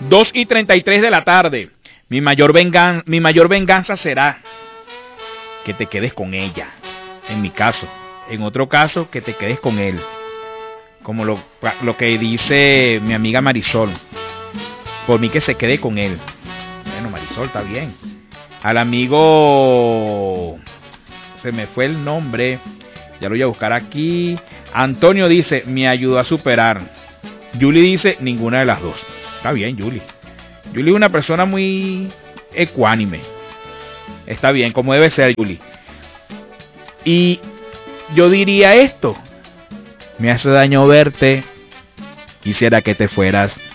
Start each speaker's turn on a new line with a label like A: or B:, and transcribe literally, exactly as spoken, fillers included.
A: dos y treinta y tres de la tarde. Mi mayor, vengan, mi mayor venganza será que te quedes con ella. En mi caso. En otro caso, que te quedes con él. Como lo, lo que dice mi amiga Marisol. Por mí que se quede con él. Bueno, Marisol, está bien. Al amigo... Se me fue el nombre. Ya lo voy a buscar aquí. Antonio dice, me ayudó a superar. Julie dice, ninguna de las dos. Está bien, Julie. Julie es una persona muy ecuánime. Está bien, como debe ser, Julie. Y yo diría esto. Me hace daño verte. Quisiera que te fueras